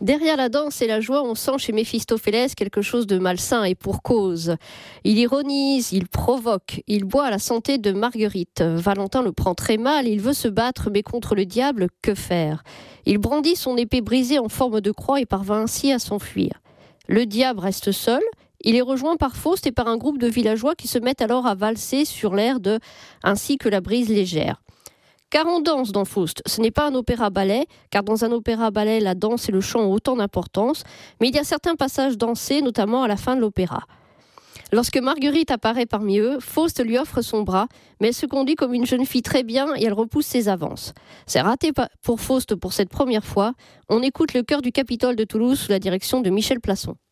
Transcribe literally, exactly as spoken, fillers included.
Derrière la danse et la joie, on sent chez Méphistophélès quelque chose de malsain et pour cause. Il ironise, il provoque, il boit à la santé de Marguerite. Valentin le prend très mal, il veut se battre, mais contre le diable, que faire ? Il brandit son épée brisée en forme de croix et parvint ainsi à s'enfuir. Le diable reste seul, il est rejoint par Faust et par un groupe de villageois qui se mettent alors à valser sur l'air de « Ainsi que la brise légère ». Car on danse dans Faust. Ce n'est pas un opéra-ballet, car dans un opéra-ballet, la danse et le chant ont autant d'importance, mais il y a certains passages dansés, notamment à la fin de l'opéra. Lorsque Marguerite apparaît parmi eux, Faust lui offre son bras, mais elle se conduit comme une jeune fille très bien et elle repousse ses avances. C'est raté pour Faust pour cette première fois. On écoute le chœur du Capitole de Toulouse sous la direction de Michel Plasson.